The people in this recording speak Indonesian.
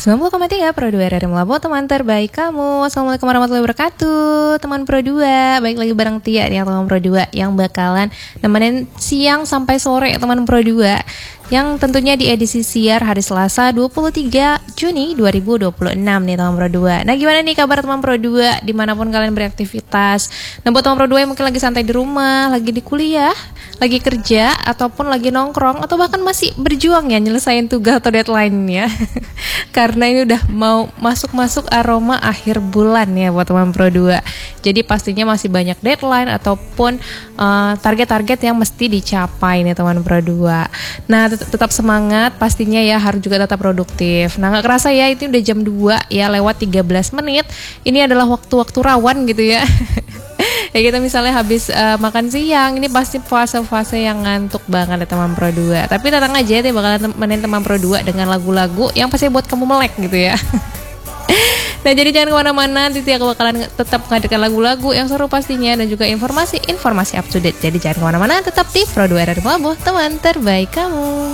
90,3 Pro 2 RRI Melabu, teman terbaik kamu. Assalamualaikum warahmatullahi wabarakatuh. Teman Pro 2, baik lagi bareng Tia nih, teman Pro 2 yang bakalan nemenin siang sampai sore teman Pro 2, yang tentunya di edisi siar hari Selasa 23 Juni 2026 nih teman Pro 2. Nah, gimana nih kabar teman Pro 2 dimanapun kalian beraktivitas? Nah, buat teman Pro 2 yang mungkin lagi santai di rumah, lagi di kuliah, lagi kerja, ataupun lagi nongkrong, atau bahkan masih berjuang ya nyelesain tugas atau deadline ya. Karena ini udah mau masuk aroma akhir bulan ya buat teman Pro 2. Jadi pastinya masih banyak deadline ataupun target-target yang mesti dicapai nih teman Pro 2. Nah, tetap semangat pastinya ya, harus juga tetap produktif. Nah, gak kerasa ya, itu udah jam 2 ya, lewat 13 menit. Ini adalah waktu-waktu rawan gitu ya. Ya kita misalnya habis makan siang, ini pasti fase-fase yang ngantuk banget ya teman Pro 2. Tapi tenang aja ya, bakalan temenin teman Pro 2 dengan lagu-lagu yang pasti buat kamu melek gitu ya. Nah, jadi jangan kemana-mana, nanti aku bakalan tetap menghadirkan lagu-lagu yang seru pastinya, dan juga informasi up to date. Jadi jangan kemana-mana, tetap di Pro 2 RRI Melabu, teman terbaik kamu.